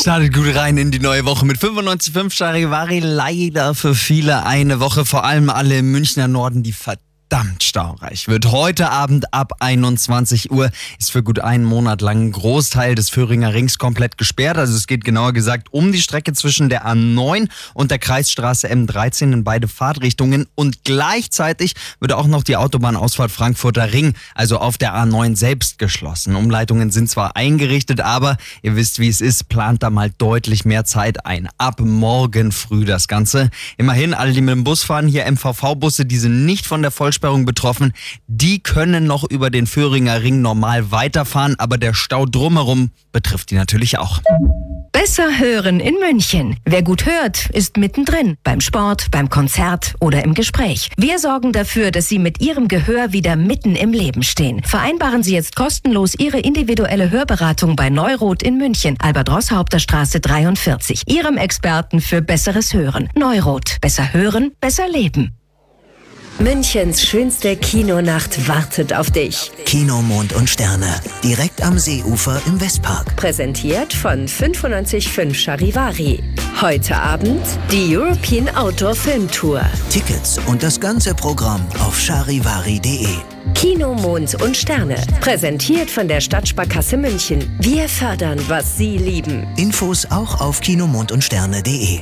Startet gut rein in die neue Woche mit 95,5 Charivari. Leider für viele eine Woche, vor allem alle im Münchner Norden, die verdammt staureich wird. Heute Abend ab 21 Uhr ist für gut einen Monat lang ein Großteil des Föhringer Rings komplett gesperrt. Also es geht genauer gesagt um die Strecke zwischen der A9 und der Kreisstraße M13 in beide Fahrtrichtungen. Und gleichzeitig wird auch noch die Autobahnausfahrt Frankfurter Ring, also auf der A9 selbst, geschlossen. Umleitungen sind zwar eingerichtet, aber ihr wisst, wie es ist, plant da mal deutlich mehr Zeit ein. Ab morgen früh das Ganze. Immerhin, alle, die mit dem Bus fahren, hier MVV-Busse, die sind nicht von der Vollsperrung betroffen, die können noch über den Föhringer Ring normal weiterfahren, aber der Stau drumherum betrifft die natürlich auch. Besser hören in München. Wer gut hört, ist mittendrin. Beim Sport, beim Konzert oder im Gespräch. Wir sorgen dafür, dass Sie mit Ihrem Gehör wieder mitten im Leben stehen. Vereinbaren Sie jetzt kostenlos Ihre individuelle Hörberatung bei Neurot in München, Albert-Roßhaupter-Straße 43. Ihrem Experten für besseres Hören. Neurot. Besser hören, besser leben. Münchens schönste Kinonacht wartet auf dich. Kino, Mond und Sterne. Direkt am Seeufer im Westpark. Präsentiert von 95,5 Charivari. Heute Abend die European Outdoor Film Tour. Tickets und das ganze Programm auf charivari.de. Kino, Mond und Sterne. Präsentiert von der Stadtsparkasse München. Wir fördern, was Sie lieben. Infos auch auf kinomondundsterne.de.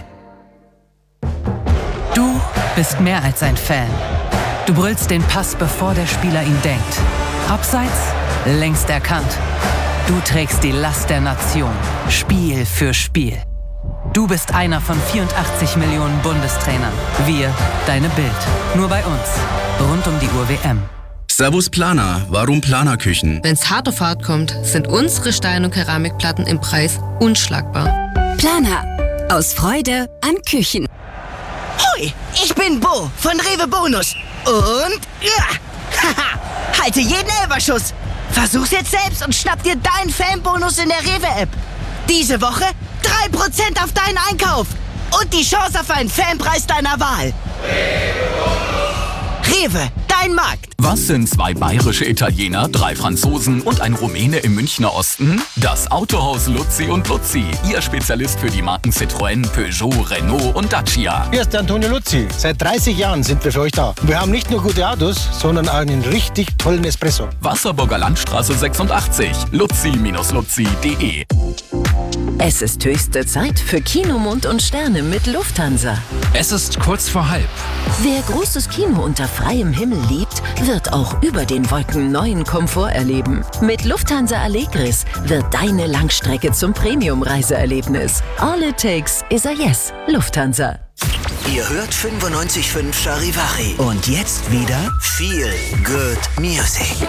Du bist mehr als ein Fan. Du brüllst den Pass, bevor der Spieler ihn denkt. Abseits, längst erkannt. Du trägst die Last der Nation, Spiel für Spiel. Du bist einer von 84 Millionen Bundestrainern. Wir, deine Bild. Nur bei uns. Rund um die Uhr WM. Servus Planer, warum Planerküchen? Wenn's hart auf hart kommt, sind unsere Stein- und Keramikplatten im Preis unschlagbar. Planer. Aus Freude an Küchen. Hoi, ich bin Bo von Rewe Bonus. Und haha, halte jeden Elferschuss. Versuch's jetzt selbst und schnapp dir deinen Fanbonus in der Rewe-App. Diese Woche 3% auf deinen Einkauf. Und die Chance auf einen Fanpreis deiner Wahl. Rewe, dein Markt. Was sind zwei bayerische Italiener, 3 Franzosen und ein Rumäne im Münchner Osten? Das Autohaus Luzzi und Luzzi. Ihr Spezialist für die Marken Citroën, Peugeot, Renault und Dacia. Hier ist der Antonio Luzzi. Seit 30 Jahren sind wir für euch da. Wir haben nicht nur gute Autos, sondern auch einen richtig tollen Espresso. Wasserburger Landstraße 86. Luzzi-luzzi.de. Es ist höchste Zeit für Kino, Mond und Sterne mit Lufthansa. Es ist kurz vor halb. Wer großes Kino unter freiem Himmel liebt, wird auch über den Wolken neuen Komfort erleben. Mit Lufthansa Allegris wird deine Langstrecke zum Premium-Reiseerlebnis. All it takes is a yes. Lufthansa. Ihr hört 95,5 Charivari. Und jetzt wieder viel Good Music.